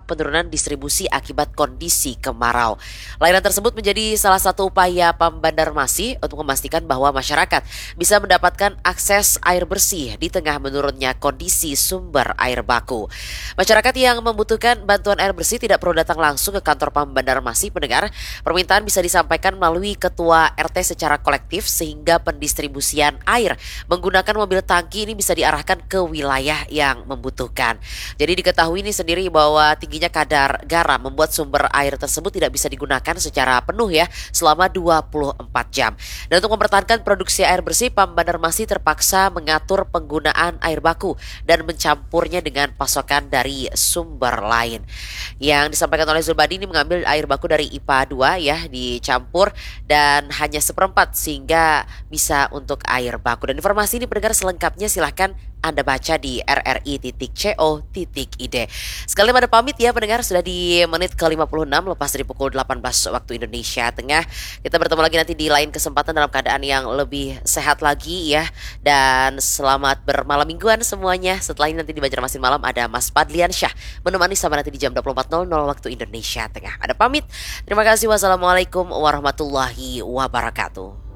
dampak penurunan distribusi akibat kondisi kemarau. Layanan tersebut menjadi salah satu upaya Pam Banjarmasin untuk memastikan bahwa masyarakat bisa mendapatkan akses air bersih di tengah menurunnya kondisi sumber air baku. Masyarakat yang membutuhkan bantuan air bersih tidak perlu datang langsung ke kantor Pam Banjarmasin. Pendengar, permintaan bisa disampaikan melalui ketua RT secara kolektif sehingga pendistribusian air menggunakan mobil tangki ini bisa diarahkan ke wilayah yang membutuhkan. Jadi diketahui ini sendiri bahwa tingginya kadar garam membuat sumber air tersebut tidak bisa digunakan secara penuh ya selama 24 jam. Dan untuk mempertahankan produksi air bersih, Pam Banjarmasin terpaksa mengatur penggunaan air baku dan mencampurnya dengan pasokan dari sumber lain. Yang disampaikan oleh Zulbadi ini mengambil air baku dari IPA 2 ya, dicampur dan hanya seperempat sehingga bisa untuk air baku. Dan informasi ini pendengar selengkapnya silahkan Anda baca di rri.co.id. Sekali pada pamit ya pendengar, sudah di menit ke-56 lepas dari pukul 18 waktu Indonesia Tengah. Kita bertemu lagi nanti di lain kesempatan dalam keadaan yang lebih sehat lagi ya. Dan selamat bermalam mingguan semuanya. Setelah ini nanti di Banjarmasin Malam ada Mas Padlian Syah menemani sama nanti di jam 24.00 waktu Indonesia Tengah. Ada pamit. Terima kasih. Wassalamualaikum warahmatullahi wabarakatuh.